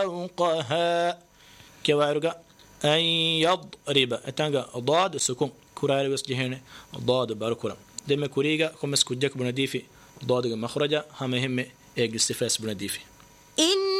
فوقها كوارجا أن يضرب أتانجا ضاد سكون كوراري بس جهنة ضاد باركورا دم كوريجا كم سكوجك بنديفي ضاد مخرجا هم إيج استفاس بنديفي